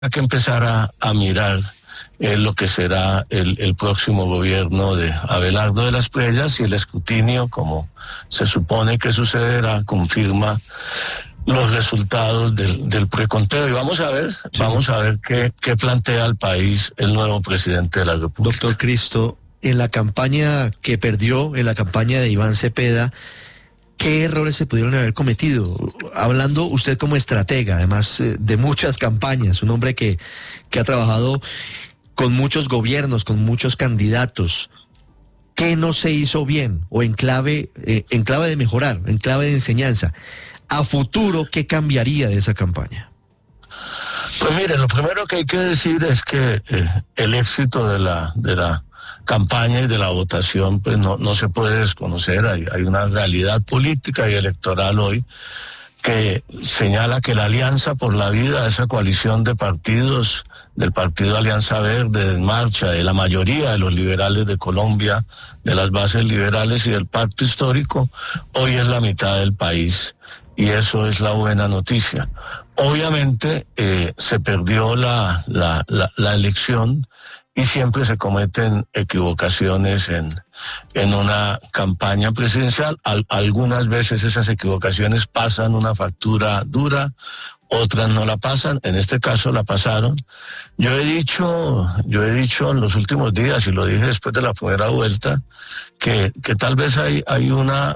que empezar a mirar lo que será el próximo gobierno de Abelardo de las Prellas, y el escrutinio, como se supone que sucederá, confirma los resultados del preconteo. Y vamos a ver, sí, vamos a ver qué plantea al país el nuevo presidente de la República. Doctor Cristo, en la campaña que perdió, en la campaña de Iván Cepeda, ¿qué errores se pudieron haber cometido? Hablando usted como estratega, además de muchas campañas, un hombre que ha trabajado con muchos gobiernos, con muchos candidatos. ¿Qué no se hizo bien? O en clave de mejorar, en clave de enseñanza. A futuro, ¿qué cambiaría de esa campaña? Pues mire, lo primero que hay que decir es que el éxito de la campaña y de la votación pues no se puede desconocer. Hay una realidad política y electoral hoy que señala que la Alianza por la Vida, esa coalición de partidos, del Partido Alianza Verde, En Marcha, de la mayoría de los liberales de Colombia, de las bases liberales y del Pacto Histórico, hoy es la mitad del país, y eso es la buena noticia. Obviamente se perdió la elección, y siempre se cometen equivocaciones en una campaña presidencial. Algunas veces esas equivocaciones pasan una factura dura, otras no la pasan. En este caso la pasaron. Yo he dicho en los últimos días, y lo dije después de la primera vuelta, que tal vez hay una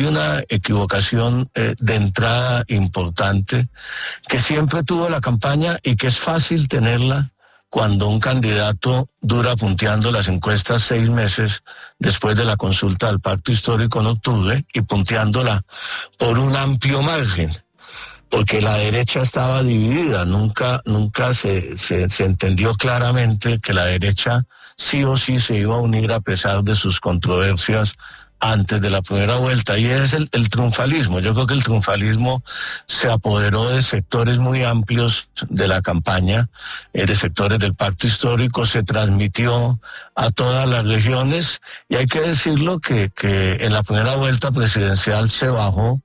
equivocación de entrada importante que siempre tuvo la campaña y que es fácil tenerla cuando un candidato dura punteando las encuestas 6 meses después de la consulta del Pacto Histórico en octubre, y punteándola por un amplio margen, porque la derecha estaba dividida. Nunca se entendió claramente que la derecha sí o sí se iba a unir a pesar de sus controversias antes de la primera vuelta, y es el triunfalismo. Yo creo que el triunfalismo se apoderó de sectores muy amplios de la campaña, de sectores del Pacto Histórico, se transmitió a todas las regiones, y hay que decirlo que en la primera vuelta presidencial se bajó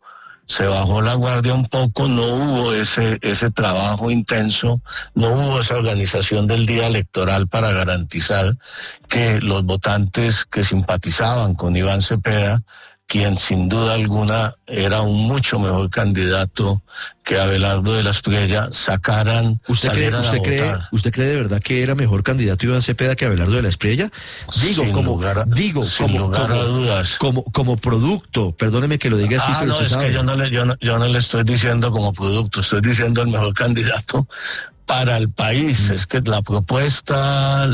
la guardia un poco, no hubo ese trabajo intenso, no hubo esa organización del día electoral para garantizar que los votantes que simpatizaban con Iván Cepeda, quien sin duda alguna era un mucho mejor candidato que Abelardo de las Prellas, salieran a votar. ¿Usted cree de verdad que era mejor candidato Iván Cepeda que Abelardo de las Prellas? Sin lugar a dudas. Como producto, perdóneme que lo diga así, pero no, es que yo no le estoy diciendo como producto, estoy diciendo el mejor candidato para el país. Es que la propuesta,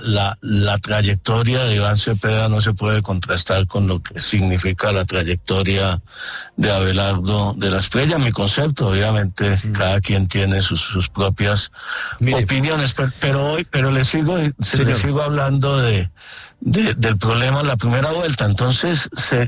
la trayectoria de Iván Cepeda no se puede contrastar con lo que significa la trayectoria de Abelardo de las Prellas. Mi concepto, obviamente, cada quien tiene sus propias opiniones, pero le sigo hablando del problema en la primera vuelta. Entonces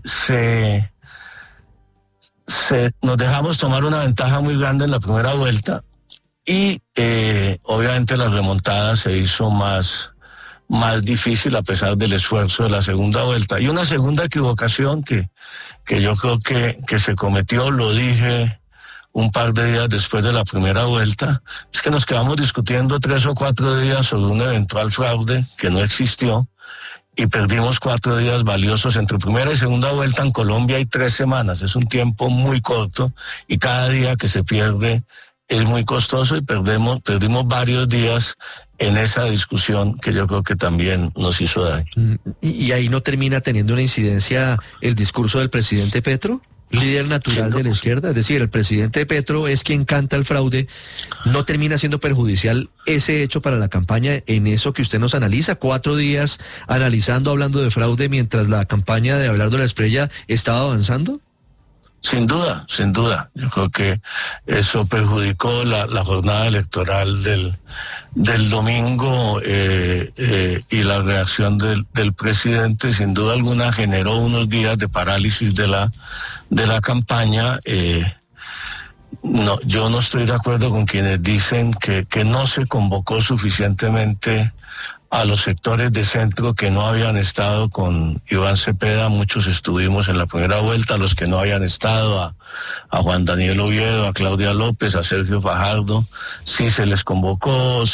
nos dejamos tomar una ventaja muy grande en la primera vuelta, y obviamente la remontada se hizo más difícil a pesar del esfuerzo de la segunda vuelta. Y una segunda equivocación que yo creo que se cometió, lo dije un par de días después de la primera vuelta, es que nos quedamos discutiendo 3 o 4 días sobre un eventual fraude que no existió, y perdimos 4 días valiosos. Entre primera y segunda vuelta en Colombia hay 3 semanas, es un tiempo muy corto, y cada día que se pierde es muy costoso, y perdimos varios días en esa discusión que yo creo que también nos hizo daño. ¿Y ahí no termina teniendo una incidencia el discurso del presidente Petro, líder natural de la izquierda? Es decir, el presidente Petro es quien canta el fraude. ¿No termina siendo perjudicial ese hecho para la campaña en eso que usted nos analiza? 4 días analizando, hablando de fraude, mientras la campaña de Abelardo de las Prellas estaba avanzando. Sin duda. Yo creo que eso perjudicó la jornada electoral del domingo, y la reacción del presidente, sin duda alguna, generó unos días de parálisis de la campaña. No, yo no estoy de acuerdo con quienes dicen que no se convocó suficientemente a los sectores de centro que no habían estado con Iván Cepeda. Muchos estuvimos en la primera vuelta, los que no habían estado, a Juan Daniel Oviedo, a Claudia López, a Sergio Fajardo, sí se les convocó,